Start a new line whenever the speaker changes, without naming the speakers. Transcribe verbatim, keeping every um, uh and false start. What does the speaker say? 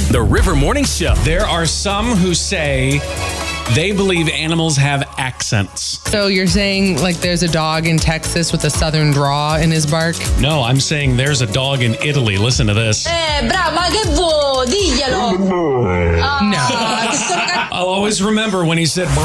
The River Morning Show.
There are some who say they believe animals have accents.
So you're saying like there's a dog in Texas with a southern draw in his bark?
No, I'm saying there's a dog in Italy. Listen to this.
Eh, brava, ma che vuoi? Diglielo.
No.
I'll always remember when he said